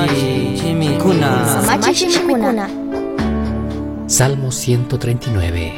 Samachishimikuna. Salmo 139.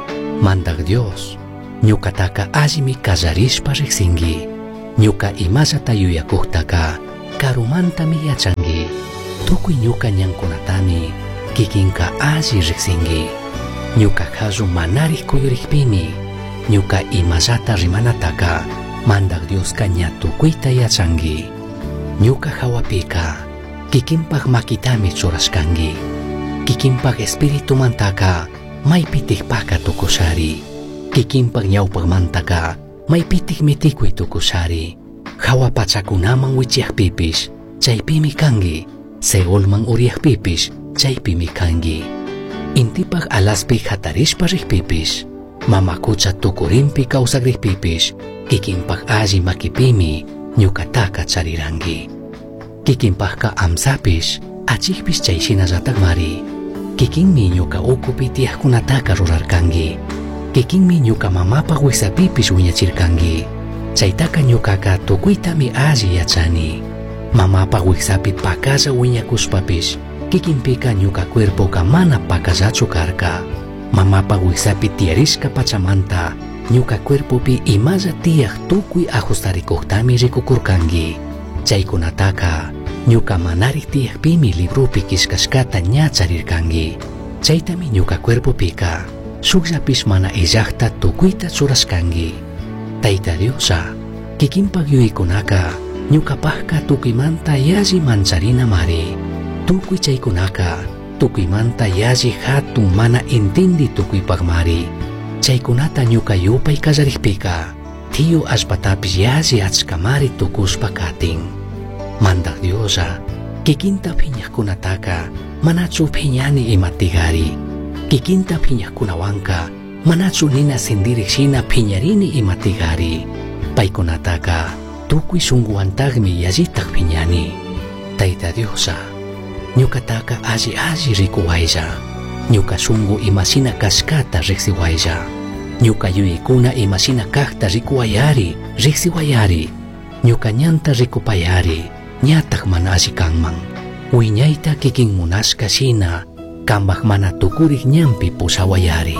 Mandag Dios, ñukataka allimi kallarishpa riqsinki, ñuka imallata yuyakuqtaka karumantami yachanki, tukuy ñuka ñankunatami kikinka alli riqsinki, ñuka kallu manari kuyuriqpimi, ñuka imallata rimanataka mandag Dioska ña tukuyta yachanki, ñuka hawapika kikinpaq makitami churashkanki, kikinpaq espiritumantaka maypitikpaka tukushari, kikinpaq ñawpaqmantaka maypitik mitikuy tukushari, hawa pachakunaman wichiyaqpipish chaypimi kanki, Seolman uriyaqpipish chaypimi kanki, intipaq alaspi hatarishpa riqpipish, mamakucha tukurinpi kawsaq riqpipish kikinpaq alli makipimi ñukataka chariranki, kikinpaqqa amsapish achikpish chayshinallataq mari, kikinmi ñuka ukupi tiyaqkunataka rurarkanki, kikinmi ñuka mamapaq wiksapipish wiñachirkanki, chaytaka ñukaka tukuytami alli yachani, mamapaq wiksapi pakalla wiñakushpapish kikinpika ñuka cuerpoka mana pakallachu karka, mamapaq wiksapi tiyarishka pachamanta ñuka cuerpopi imalla tiyaq tukuy ajustarikuqtami rikukurkanki, chaykunataka ñuka manari tiyaqpimi librupi kishkashkata ña charirkanki, chaytami ñuka cuerpopika shukllapish mana illaqta tukuyta churashkanki. Tayta Diosa, kikinpaq yuyaykunaka ñukapaqqa tukuymanta yalli mancharina mari, tukuy chaykunaka tukuymanta yalli hatun mana entindi tukuypaq mari, chaykunata ñuka yupay kallariqpika tiyu allpatapish yalli achka mari tukushpa katin. Mandag Diosa, kikinta phiñaqkunataka manachu phiñani imatigari, kikinta phiñaqkunawanka manachu nina sindiriqshina phiñarini imatigari, paykunataka tukuy shunquwantaqmi yallitaq phiñani. Tayta Diosa, ñukataka alli rikuwaylla, ñuka shunqu imashina kashkata riqsiwaylla, ñuka yuyaykuna imashina kaqta rikuwayari riqsiwayari, ñuka ñanta rikupayari ñataq mana alli kanman, wiñayta kikin munashka shina kanpaq mana tukuriq ñanpi pusawayari.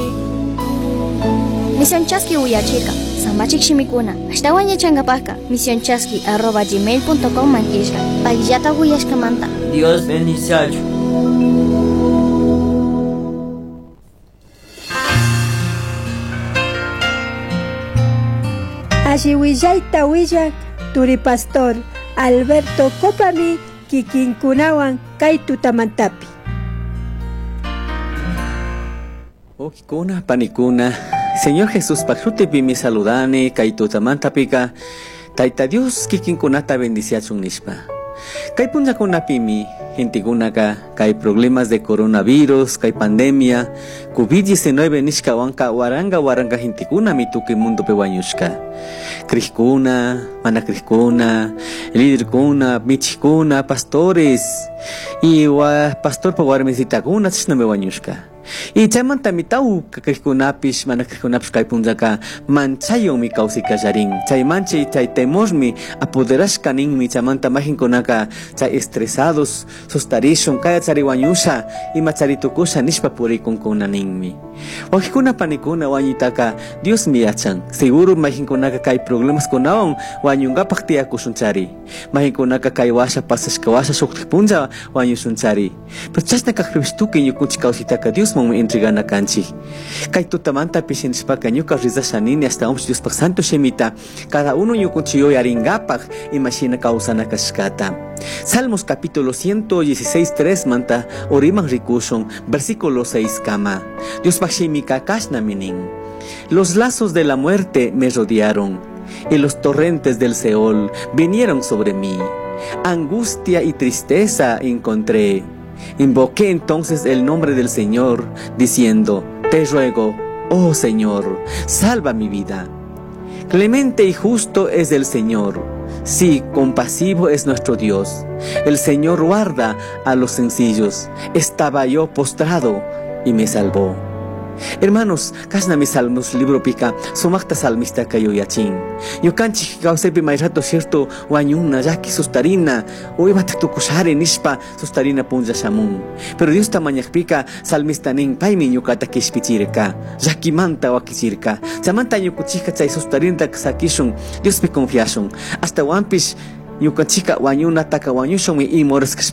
Misionchaski uyachirka, samachikshimikuna, ashtawan yachankapaqa misionchaski@gmail.com mankishka, payllata uyashkamanta. Dios bendice. Ashiwillayta willak turi pastor Alberto Copami kikinkunawan kay tutamantapi. Okikuna panikuna, Señor Jesús paksutipi mi saludane kay tutamantapika, Tayta Dios kikinkunata bendiciachun nishpa. Kay punllakunapimi hintikunaka kay problemas de coronavirus, kay pandemia, COVID-19 nishkawanka waranga hintikuna mituki mundo pe wañushka. Krishkuna, mana krishkuna, líderkuna, michikuna, pastores, y pastor pa warmisitakuna chisname wañushka. Y chaymanta mitau krishkunapish mana krishkunapish kay punllaka manchayon mi kawsi kallarin, chay manchi chay temormi apoderashka ninmi chaymanta majinkunaka chay estresados sustarishun kaya chari wañusha ima charitukusha nishpa purikunkuna ninmi. Wajikuna panikuna wañitaka Dios mi yachan, seguro majinkunaka kay problemas kunawan wañunkapaq tiyakushunchari, majinkunaka kay washa pasashka washa shuktik punlla wañushunchari, pero chashna kakpipish tuki ñukunchik kawsitaka Dios me entregana canchi. Kay tutamanta pishinishpaka ñuka rizashanini hasta Diospaq santo shemita, cada uno ñukunchiyoy aringapaq imashina kawsana kashkata. Salmos capítulo 116:3 manta oriman rikushon, versículo 6 kama. Diospaq shemika kashna minin. Los lazos de la muerte me rodearon y los torrentes del Seol vinieron sobre mí. Angustia y tristeza encontré. Invoqué entonces el nombre del Señor, diciendo: te ruego, oh Señor, salva mi vida. Clemente y justo es el Señor, sí, compasivo es nuestro Dios. El Señor guarda a los sencillos. Estaba yo postrado y me salvó. Hermanos, kasna mi salmos libro pica, sumakta salmista kayo yachin. Yo canchi kausepi mairato cierto wanyuna yaki sustarina, o iba tukushare nishpa sustarina punja shamun. Pero Dios tamañak pica salmista ning paimi nyukata kishpichirka, yaki manta wakichirka. Samanta nyukuchika chay sustarinta sakishun, Dios me confiasun. Hasta wampish Yuka chica wanyuna taka wanyushon mi imoras